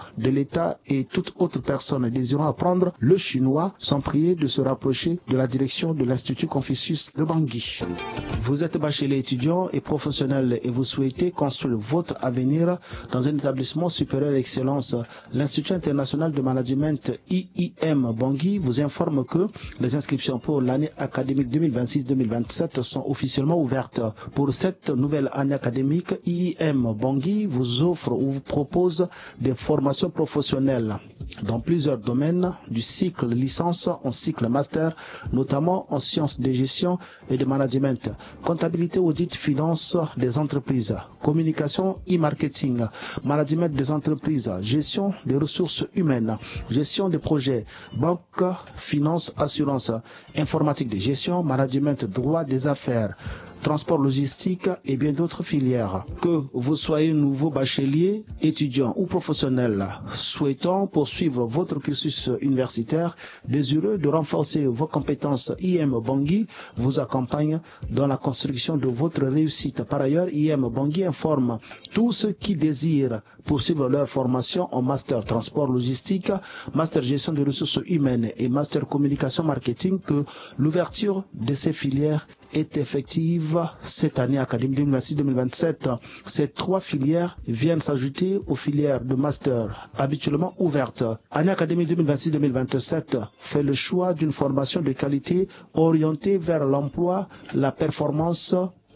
de l'État et toute autre personne désirant apprendre le chinois sont priés de se rapprocher de la direction de l'Institut Confucius de Bangui. Vous êtes bachelier étudiant et professionnel et vous souhaitez construire votre avenir dans un établissement supérieur d'excellence. L'Institut international de management IIM Bangui vous informe que les inscriptions pour l'année académique 2026-2027 sont officiellement ouvertes. Pour cette nouvelle année académique, IIM Bangui vous offre ou vous propose des formations professionnelles dans plusieurs domaines du cycle licence en cycle master, notamment en sciences de gestion et de management, comptabilité, audit, finance des entreprises, communication et marketing, management des entreprises, gestion des ressources humaines, gestion des projets, banque, finance, assurance, informatique de gestion, management, droit des affaires, transport logistique et bien d'autres filières. Que vous soyez nouveau bachelier, étudiant ou professionnel, souhaitant poursuivre votre cursus universitaire, désireux de renforcer vos compétences, IIM Bangui vous accompagne dans la construction de votre réussite. Par ailleurs, IIM Bangui informe tous ceux qui désirent poursuivre leur formation en master transport logistique, master gestion des ressources humaines et master communication marketing que l'ouverture de ces filières est effective cette année académique 2026-2027. Ces trois filières viennent s'ajouter aux filières de master habituellement ouvertes. Année académique 2026-2027 fait le choix d'une formation de qualité orientée vers l'emploi, la performance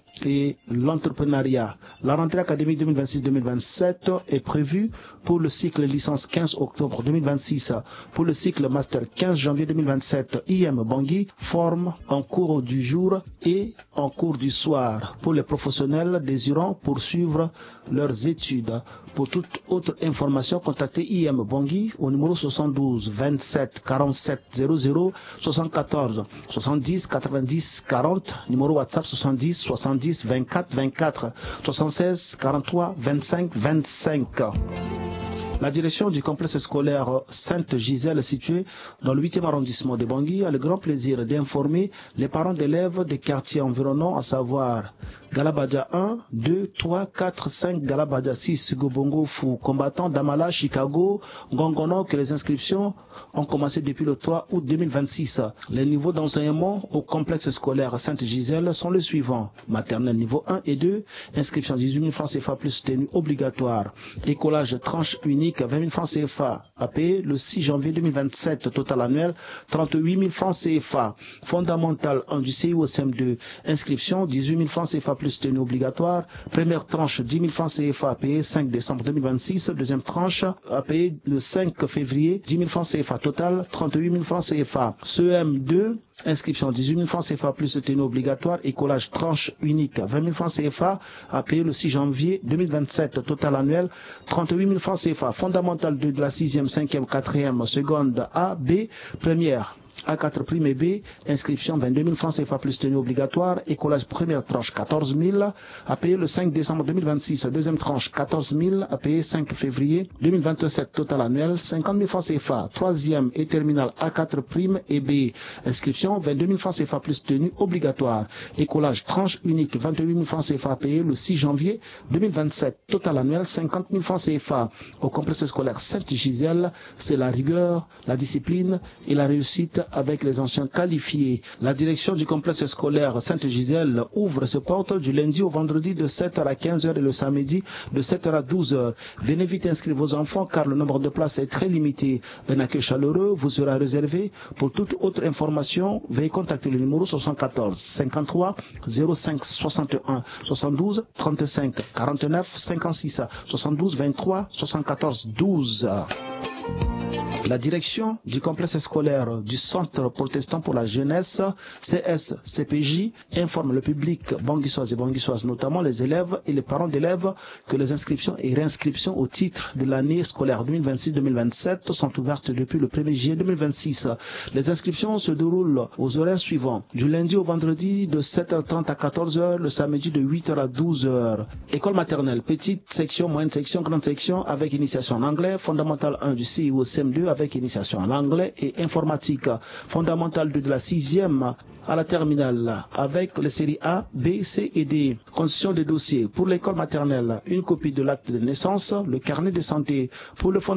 et l'entrepreneuriat. La rentrée académique 2026-2027 est prévue pour le cycle licence 15 octobre 2026, pour le cycle master 15 janvier 2027. IIM Bangui forme en cours du jour et en cours du soir pour les professionnels désirant poursuivre leurs études. Pour toute autre information, contactez IIM Bangui au numéro 72 27 47 00 74 70 90 40, numéro WhatsApp 70 70 24 24 76 43 25 25. La direction du complexe scolaire Sainte-Gisèle situé dans le 8e arrondissement de Bangui a le grand plaisir d'informer les parents d'élèves des quartiers environnants, à savoir Galabadja 1, 2, 3, 4, 5, Galabadja 6, Gobongo, Fou, combattant Damala, Chicago, Gongono, que les inscriptions ont commencé depuis le 3 août 2026. Les niveaux d'enseignement au complexe scolaire Sainte-Gisèle sont les suivants. Maternelle niveau 1 et 2, inscription 18 000 francs CFA plus tenue obligatoire. Écolage tranche unique 20 000 francs CFA à payer le 6 janvier 2027. Total annuel 38 000 francs CFA. Fondamental 1 du CIOCM2, inscription 18 000 francs CFA plus tenue obligatoire. Première tranche 10 000 francs CFA à payer 5 décembre 2026. Deuxième tranche à payer le 5 février 10 000 francs CFA. Total 38 000 francs CFA. CEM2, inscription 18 000 francs CFA plus tenue obligatoire. Écolage tranche unique 20 000 francs CFA à payer le 6 janvier 2027. Total annuel 38 000 francs CFA. Fondamental 2 de la 6e, 5e, 4e, seconde A, B, première A4 prime et B, inscription 22 000 francs CFA plus tenue obligatoire, écolage première tranche 14 000 à payer le 5 décembre 2026, deuxième tranche 14 000 à payer 5 février 2027, total annuel 50 000 francs CFA, troisième et terminale A4 prime et B, inscription 22 000 francs CFA plus tenue obligatoire, écolage tranche unique 28 000 francs CFA à payer le 6 janvier 2027, total annuel 50 000 francs CFA. Au complexe scolaire Sainte-Gisèle, c'est la rigueur, la discipline et la réussite avec les anciens qualifiés. La direction du complexe scolaire Sainte-Gisèle ouvre ses portes du lundi au vendredi de 7h à 15h et le samedi de 7h à 12h. Venez vite inscrire vos enfants car le nombre de places est très limité. Un accueil chaleureux vous sera réservé. Pour toute autre information, veuillez contacter le numéro 74 53 05 61 72 35 49 56 72 23 74 12. La direction du complexe scolaire du Centre protestant pour la jeunesse, CSCPJ, informe le public banguissois et banguissoises, notamment les élèves et les parents d'élèves, que les inscriptions et réinscriptions au titre de l'année scolaire 2026-2027 sont ouvertes depuis le 1er juillet 2026. Les inscriptions se déroulent aux horaires suivants. Du lundi au vendredi de 7h30 à 14h, le samedi de 8h à 12h. École maternelle, petite section, moyenne section, grande section avec initiation en anglais, fondamentale 1 du CIOCM2 avec initiation en anglais et informatique, fondamentale 2 de la 6e à la terminale avec les séries A, B, C et D. Constitution des dossiers. Pour l'école maternelle, une copie de l'acte de naissance, le carnet de santé. Pour le